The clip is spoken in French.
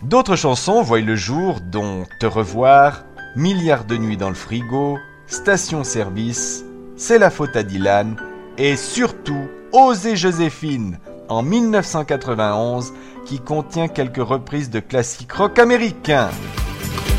D'autres chansons voient le jour, dont Te revoir, Milliards de nuits dans le frigo, Station Service, C'est la faute à Dylan et surtout Oser Joséphine en 1991 qui contient quelques reprises de classiques rock américains.